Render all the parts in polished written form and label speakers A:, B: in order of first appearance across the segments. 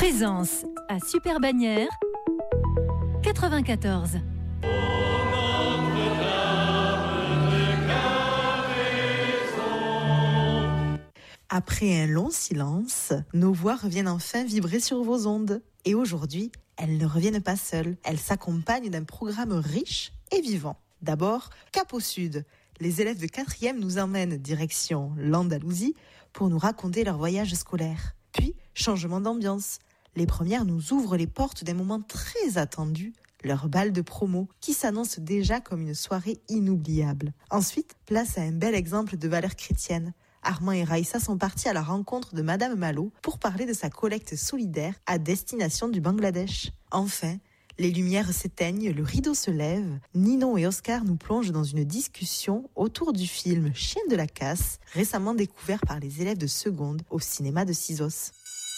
A: Présence à Super Bagnères 94.
B: Après un long silence, nos voix reviennent enfin vibrer sur vos ondes. Et aujourd'hui, elles ne reviennent pas seules. Elles s'accompagnent d'un programme riche et vivant. D'abord, Cap au Sud. Les élèves de 4e nous emmènent direction l'Andalousie pour nous raconter leur voyage scolaire. Puis, changement d'ambiance. Les premières nous ouvrent les portes d'un moment très attendu, leur bal de promo, qui s'annonce déjà comme une soirée inoubliable. Ensuite, place à un bel exemple de valeurs chrétiennes. Armand et Raïssa sont partis à la rencontre de Madame Malo pour parler de sa collecte solidaire à destination du Bangladesh. Enfin, les lumières s'éteignent, le rideau se lève. Ninon et Oscar nous plongent dans une discussion autour du film Chien de la casse, récemment découvert par les élèves de seconde au cinéma de Cisos.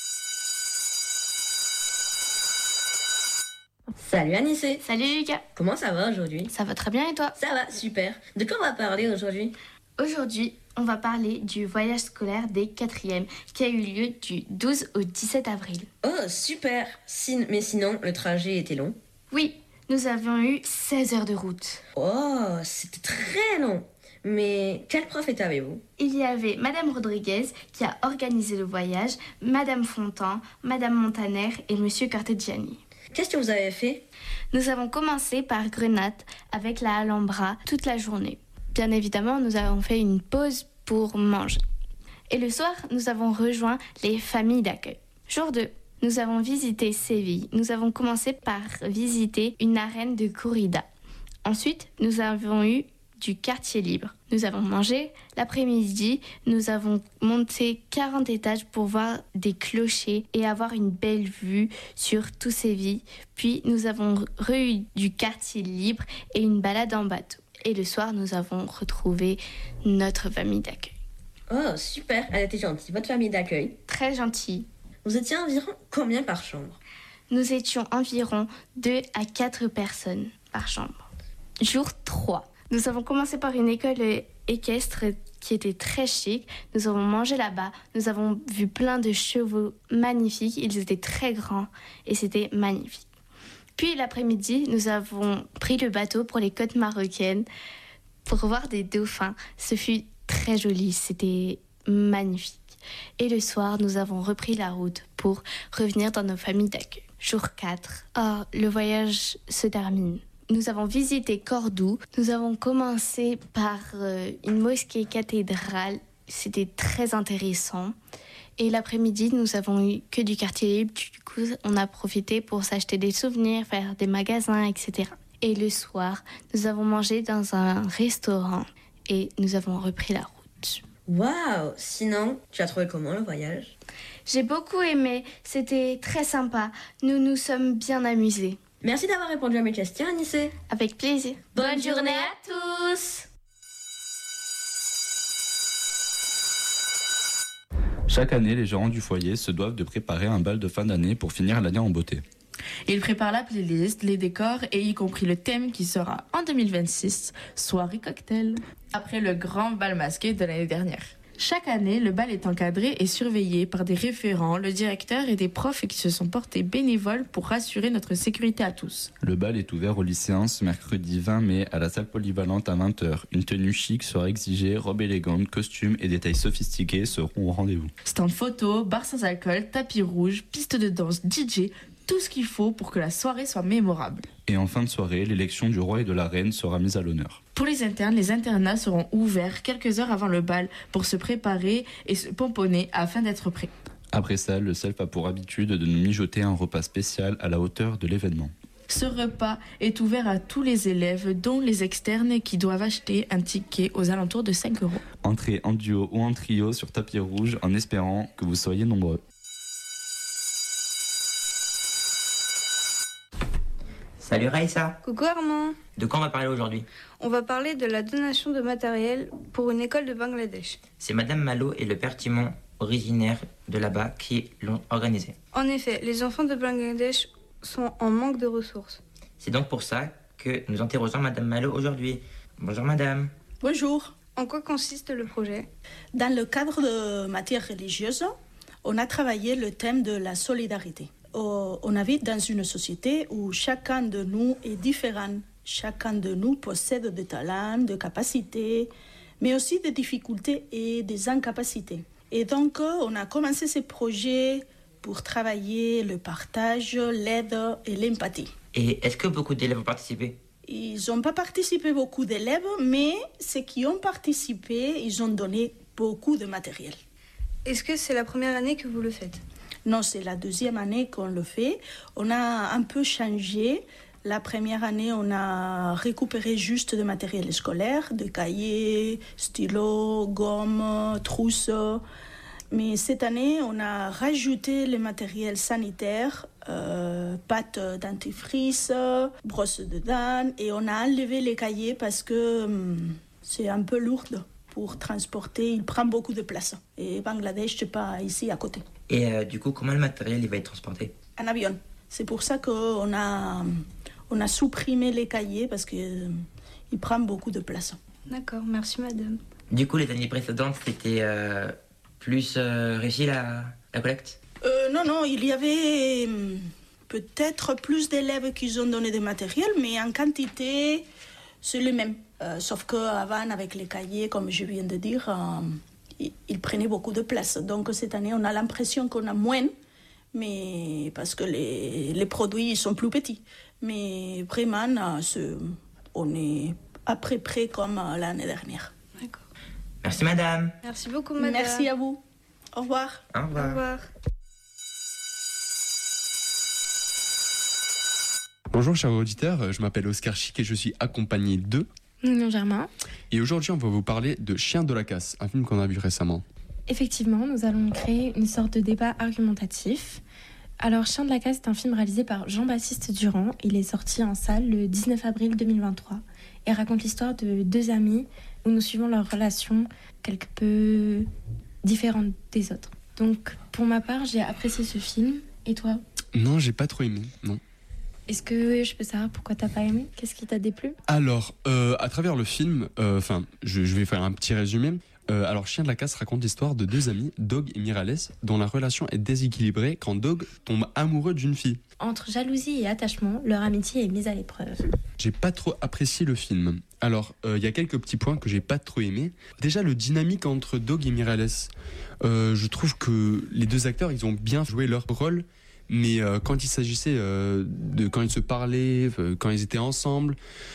C: Salut Anissé.
D: Salut Lucas.
C: Comment ça va aujourd'hui?
D: Ça va très bien et toi?
C: Ça va, super. De quoi on va parler aujourd'hui?
D: Aujourd'hui, on va parler du voyage scolaire des 4e qui a eu lieu du 12 au 17 avril.
C: Oh, super. Mais sinon, le trajet était long?
D: Oui, nous avons eu 16 heures de route.
C: Oh, c'était très long. Mais quel prof était avec vous?
D: Il y avait Madame Rodriguez qui a organisé le voyage, Madame Fontan, Madame Montaner et Monsieur Cortegiani.
C: Qu'est-ce que vous avez fait?
D: Nous avons commencé par Grenade avec la Alhambra toute la journée. Bien évidemment, nous avons fait une pause pour manger. Et le soir, nous avons rejoint les familles d'accueil. Jour 2, nous avons visité Séville. Nous avons commencé par visiter une arène de corrida. Ensuite, nous avons eu du quartier libre. Nous avons mangé. L'après-midi, nous avons monté 40 étages pour voir des clochers et avoir une belle vue sur tout Séville. Puis, nous avons eu du quartier libre et une balade en bateau. Et le soir, nous avons retrouvé notre famille d'accueil.
C: Oh, super. Elle était gentille, votre famille d'accueil.
D: Très gentille.
C: Vous étiez environ combien par chambre?
D: Nous étions environ 2 à 4 personnes par chambre. Jour 3. Nous avons commencé par une école équestre qui était très chic. Nous avons mangé là-bas. Nous avons vu plein de chevaux magnifiques. Ils étaient très grands et c'était magnifique. Puis l'après-midi, nous avons pris le bateau pour les côtes marocaines pour voir des dauphins. Ce fut très joli, c'était magnifique. Et le soir, nous avons repris la route pour revenir dans nos familles d'accueil. Jour 4. Oh, le voyage se termine. Nous avons visité Cordoue. Nous avons commencé par une mosquée cathédrale. C'était très intéressant. Et l'après-midi, nous avons eu que du quartier libre. Du coup, on a profité pour s'acheter des souvenirs, faire des magasins, etc. Et le soir, nous avons mangé dans un restaurant et nous avons repris la route.
C: Waouh! Sinon, tu as trouvé comment le voyage?
D: J'ai beaucoup aimé. C'était très sympa. Nous nous sommes bien amusés.
C: Merci d'avoir répondu à mes questions, Anissé.
D: Avec plaisir.
C: Bonne journée à tous!
E: Chaque année, les gérants du foyer se doivent de préparer un bal de fin d'année pour finir l'année en beauté.
F: Ils préparent la playlist, les décors et y compris le thème qui sera en 2026, soirée cocktail, après le grand bal masqué de l'année dernière. Chaque année, le bal est encadré et surveillé par des référents, le directeur et des profs qui se sont portés bénévoles pour rassurer notre sécurité à tous.
E: Le bal est ouvert aux lycéens ce mercredi 20 mai à la salle polyvalente à 20h. Une tenue chic sera exigée, robe élégante, costumes et détails sophistiqués seront au rendez-vous.
F: Stand photo, bar sans alcool, tapis rouge, piste de danse, DJ, tout ce qu'il faut pour que la soirée soit mémorable.
E: Et en fin de soirée, l'élection du roi et de la reine sera mise à l'honneur.
F: Pour les internes, les internats seront ouverts quelques heures avant le bal pour se préparer et se pomponner afin d'être prêts.
E: Après ça, le SELF a pour habitude de nous mijoter un repas spécial à la hauteur de l'événement.
F: Ce repas est ouvert à tous les élèves, dont les externes qui doivent acheter un ticket aux alentours de 5 €.
E: Entrez en duo ou en trio sur tapis rouge en espérant que vous soyez nombreux.
G: Salut Raïssa.
H: Coucou Armand.
G: De quoi on va parler aujourd'hui?
H: On va parler de la donation de matériel pour une école de Bangladesh.
G: C'est Madame Malo et le père Timon, originaires de là-bas, qui l'ont organisé.
H: En effet, les enfants de Bangladesh sont en manque de ressources.
G: C'est donc pour ça que nous interrogeons Madame Malo aujourd'hui. Bonjour Madame.
I: Bonjour.
H: En quoi consiste le projet?
I: Dans le cadre de matières religieuses, on a travaillé le thème de la solidarité. on habite dans une société où chacun de nous est différent. Chacun de nous possède des talents, des capacités, mais aussi des difficultés et des incapacités. Et donc, on a commencé ce projet pour travailler le partage, l'aide et l'empathie.
G: Et est-ce que beaucoup d'élèves ont participé?
I: Ils n'ont pas participé beaucoup d'élèves, mais ceux qui ont participé, ils ont donné beaucoup de matériel.
H: Est-ce que c'est la première année que vous le faites?
I: Non, c'est la deuxième année qu'on le fait. On a un peu changé. La première année, on a récupéré juste du matériel scolaire, des cahiers, stylos, gommes, trousses. Mais cette année, on a rajouté le matériel sanitaire, pâte dentifrice, brosse de dents, et on a enlevé les cahiers parce que c'est un peu lourd pour transporter. Il prend beaucoup de place. Et Bangladesh, c'est pas ici à côté.
G: Et du coup, comment le matériel il va être transporté?
I: En avion. C'est pour ça qu'on a supprimé les cahiers parce qu'il prend beaucoup de place.
H: D'accord, merci madame.
G: Du coup, les années précédentes, c'était plus réussi la collecte?
I: Non, il y avait peut-être plus d'élèves qui ont donné des matériels, mais en quantité, c'est le même. Sauf qu'avant, avec les cahiers, comme je viens de dire, ils prenaient beaucoup de place. Donc cette année, on a l'impression qu'on a moins, mais parce que les produits sont plus petits. Mais vraiment, on est à peu près comme l'année dernière.
H: D'accord.
G: Merci madame.
H: Merci beaucoup madame.
I: Merci à vous. Au revoir.
G: Au revoir.
H: Au revoir.
J: Bonjour chers auditeurs, je m'appelle Oscar Chic et je suis accompagné de...
K: Non, Germain.
J: Et aujourd'hui on va vous parler de Chien de la casse, un film qu'on a vu récemment.
K: Effectivement, nous allons créer une sorte de débat argumentatif. Alors, Chien de la casse est un film réalisé par Jean-Baptiste Durand. Il est sorti en salle le 19 avril 2023 et raconte l'histoire de deux amis où nous suivons leur relation quelque peu différente des autres. Donc, pour ma part, j'ai apprécié ce film. Et toi?
J: Non, j'ai pas trop aimé, non.
K: Est-ce que je peux savoir pourquoi t'as pas aimé? Qu'est-ce qui t'a déplu?
J: Alors, à travers le film, je vais faire un petit résumé. Alors, Chien de la casse raconte l'histoire de deux amis, Dog et Miralles, dont la relation est déséquilibrée quand Dog tombe amoureux d'une fille.
K: Entre jalousie et attachement, leur amitié est mise à l'épreuve.
J: J'ai pas trop apprécié le film. Alors, il y a quelques petits points que j'ai pas trop aimés. Déjà, le dynamique entre Dog et Miralles. Je trouve que les deux acteurs, ils ont bien joué leur rôle. Mais quand il s'agissait quand ils se parlaient, quand ils étaient ensemble,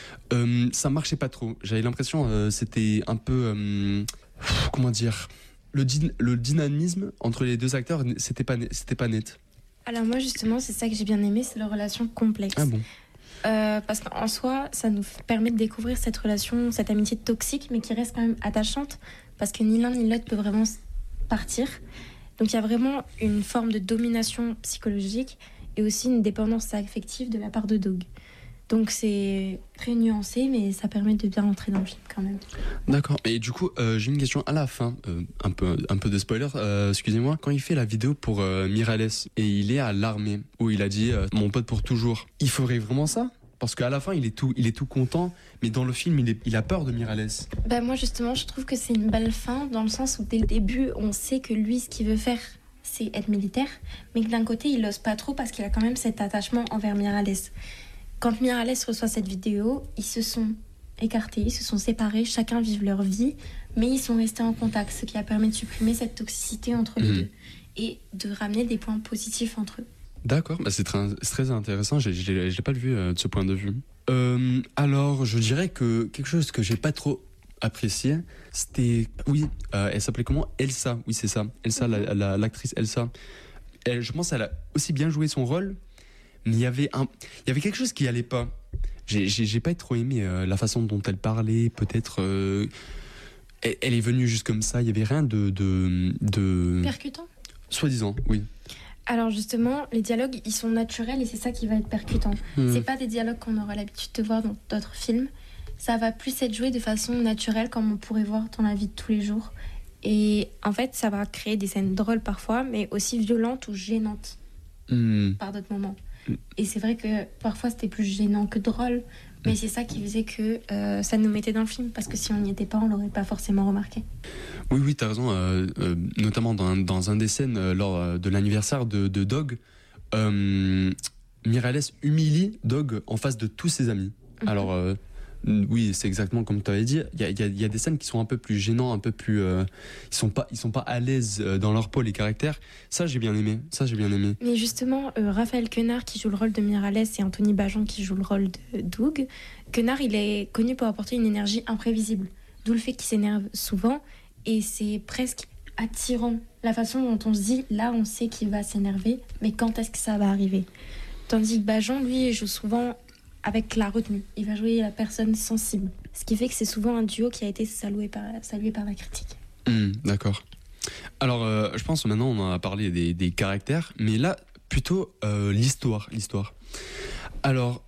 J: ça marchait pas trop. J'avais l'impression c'était un peu comment dire, le dynamisme entre les deux acteurs, c'était pas net.
K: Alors moi justement, c'est ça que j'ai bien aimé, c'est leur relation complexe.
J: Ah bon?
K: Parce qu'en soi, ça nous permet de découvrir cette relation, cette amitié toxique, mais qui reste quand même attachante, parce que ni l'un ni l'autre peut vraiment partir. Donc il y a vraiment une forme de domination psychologique et aussi une dépendance affective de la part de Dog. Donc c'est très nuancé, mais ça permet de bien rentrer dans le film quand même.
J: D'accord. Et du coup, j'ai une question à la fin, un peu de spoiler, excusez-moi. Quand il fait la vidéo pour Miralles et il est à l'armée, où il a dit mon pote pour toujours, il ferait vraiment ça? Parce qu'à la fin, il est tout content, mais dans le film, il a peur de Miralles.
K: Bah moi, justement, je trouve que c'est une belle fin, dans le sens où, dès le début, on sait que lui, ce qu'il veut faire, c'est être militaire, mais que d'un côté, il n'ose pas trop parce qu'il a quand même cet attachement envers Miralles. Quand Miralles reçoit cette vidéo, ils se sont écartés, ils se sont séparés, chacun vive leur vie, mais ils sont restés en contact, ce qui a permis de supprimer cette toxicité entre les deux et de ramener des points positifs entre eux.
J: D'accord, c'est très intéressant, je l'ai pas vu de ce point de vue. Alors, je dirais que quelque chose que j'ai pas trop apprécié, c'était... Oui, elle s'appelait comment? Elsa, oui c'est ça. Elsa, l'actrice Elsa. Je pense qu'elle a aussi bien joué son rôle, mais il y avait quelque chose qui allait pas. J'ai pas trop aimé la façon dont elle parlait, peut-être... elle est venue juste comme ça, il y avait rien de...
K: Percutant?
J: Soi-disant, oui.
K: Alors justement, les dialogues, ils sont naturels et c'est ça qui va être percutant. C'est pas des dialogues qu'on aura l'habitude de voir dans d'autres films. Ça va plus être joué de façon naturelle comme on pourrait voir dans la vie de tous les jours. Et en fait, ça va créer des scènes drôles parfois, mais aussi violentes ou gênantes par d'autres moments. Et c'est vrai que parfois c'était plus gênant que drôle, mais c'est ça qui faisait que ça nous mettait dans le film, parce que si on n'y était pas, on l'aurait pas forcément remarqué.
J: Oui, t'as raison, notamment dans un des scènes lors de l'anniversaire de Dog, Miralles humilie Dog en face de tous ses amis. Alors, oui, c'est exactement comme tu avais dit. Il y a des scènes qui sont un peu plus gênantes, un peu plus. Ils sont pas à l'aise dans leur peau, les caractères. Ça, j'ai bien aimé.
K: Mais justement, Raphaël Quenard qui joue le rôle de Miralles et Anthony Bajon qui joue le rôle de Doug. Quenard, il est connu pour apporter une énergie imprévisible. D'où le fait qu'il s'énerve souvent. Et c'est presque attirant. La façon dont on se dit, là, on sait qu'il va s'énerver, mais quand est-ce que ça va arriver ? Tandis que Bajon, lui, il joue souvent avec la retenue. Il va jouer la personne sensible. Ce qui fait que c'est souvent un duo qui a été salué par la critique.
J: D'accord. Alors, je pense que maintenant, on a parlé des caractères, mais là, plutôt l'histoire. Alors,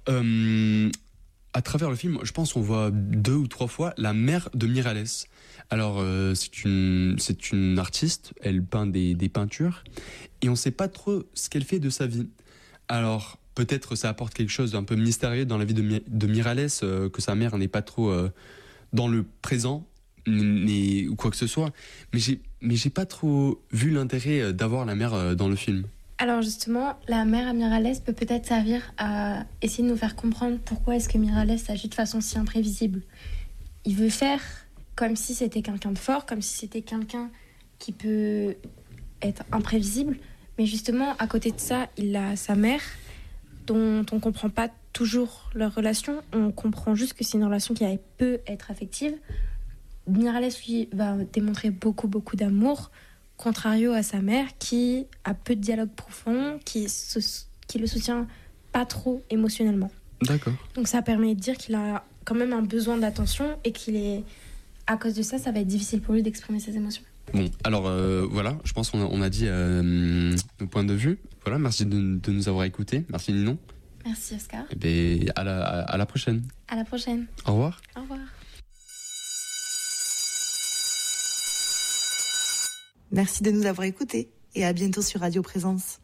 J: à travers le film, je pense qu'on voit 2 ou 3 fois la mère de Miralles. Alors, c'est une artiste, elle peint des peintures, et on ne sait pas trop ce qu'elle fait de sa vie. Alors, peut-être ça apporte quelque chose d'un peu mystérieux dans la vie de Miralles, que sa mère n'est pas trop dans le présent, ou quoi que ce soit. Mais j'ai pas trop vu l'intérêt d'avoir la mère dans le film.
K: Alors justement, la mère à Miralles peut peut-être servir à essayer de nous faire comprendre pourquoi est-ce que Miralles agit de façon si imprévisible. Il veut faire comme si c'était quelqu'un de fort, comme si c'était quelqu'un qui peut être imprévisible. Mais justement, à côté de ça, il a sa mère, dont on ne comprend pas toujours leur relation. On comprend juste que c'est une relation qui peut être affective. Miralles, lui, va démontrer beaucoup d'amour, contrario à sa mère, qui a peu de dialogue profond, qui le soutient pas trop émotionnellement.
J: D'accord.
K: Donc ça permet de dire qu'il a quand même un besoin d'attention et à cause de ça, ça va être difficile pour lui d'exprimer ses émotions.
J: Bon, alors voilà, je pense qu'on a dit nos points de vue. Voilà, merci de nous avoir écoutés. Merci Ninon.
K: Merci Oscar.
J: Et bien, à la prochaine.
K: À la prochaine.
J: Au revoir.
K: Au revoir.
B: Merci de nous avoir écoutés et à bientôt sur Radio Présence.